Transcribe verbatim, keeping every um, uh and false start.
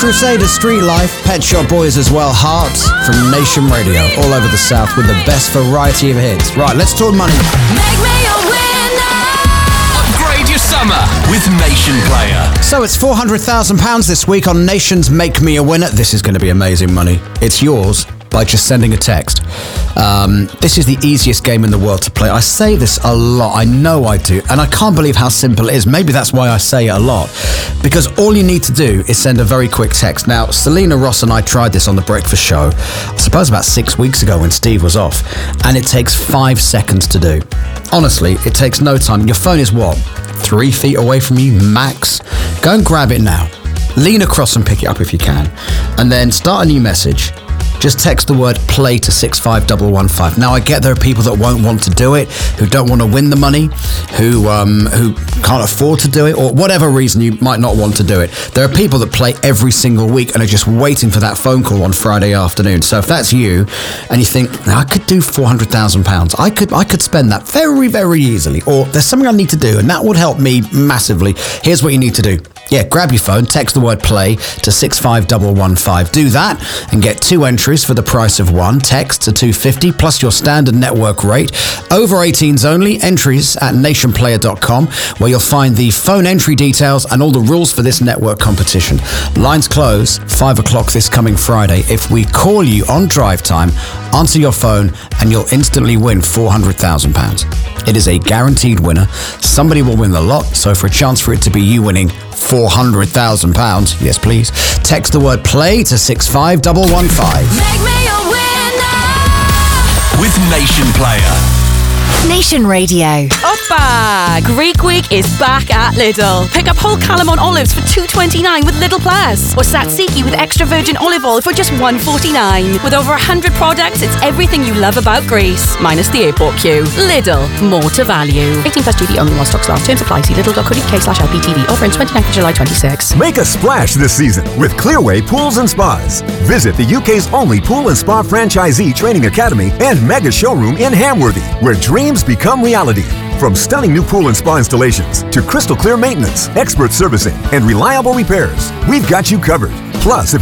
Crusaders, Street Life, Pet Shop Boys as well, Hearts from Nation Radio, all over the South with the best variety of hits. Right, let's talk money. Make me a winner. Upgrade your summer with Nation Player. So it's four hundred thousand pounds this week on Nation's Make Me a Winner. This is going to be amazing money. It's yours by just sending a text. Um, this is the easiest game in the world to play. I say this a lot. I know I do. And I can't believe how simple it is. Maybe that's why I say it a lot. Because all you need to do is send a very quick text. Now, Selena Ross and I tried this on The Breakfast Show, I suppose about six weeks ago when Steve was off. And it takes five seconds to do. Honestly, it takes no time. Your phone is what? Three feet away from you, max? Go and grab it now. Lean across and pick it up if you can. And then start a new message. Just text the word play to six five one one five. Now, I get there are people that won't want to do it, who don't want to win the money, who um, who can't afford to do it, or whatever reason you might not want to do it. There are people that play every single week and are just waiting for that phone call on Friday afternoon. So if that's you and you think, I could do four hundred thousand pounds, I could, I could spend that very, very easily, or there's something I need to do and that would help me massively, here's what you need to do. Yeah, grab your phone, text the word play to six five one one five. Do that and get two entries for the price of one. Text to two fifty plus your standard network rate. Over eighteens only. Entries at nation player dot com, where you'll find the phone entry details and all the rules for this network competition. Lines close five o'clock this coming Friday. If we call you on drive time, answer your phone and you'll instantly win four hundred thousand pounds. It is a guaranteed winner. Somebody will win the lot, so for a chance for it to be you winning four hundred thousand pounds, yes please, text the word play to six five one one five. Make me a winner. With Nation Player. Nation Radio. Oppa! Greek Week is back at Lidl. Pick up whole Calamon olives for two pounds twenty-nine with Lidl Plus, or Tzatziki with extra virgin olive oil for just one pound forty-nine. With over one hundred products, it's everything you love about Greece, minus the airport queue. Lidl, more to value. eighteen plus G B only while stocks last. Terms apply. See lidl dot co dot uk slash L P T V. Offer ends twenty-ninth of July twenty-six. Make a splash this season with Clearway Pools and Spas. Visit the U K's only pool and spa franchisee training academy and mega showroom in Hamworthy, where dreams become reality. From stunning new pool and spa installations to crystal clear maintenance, expert servicing, and reliable repairs, we've got you covered. Plus, if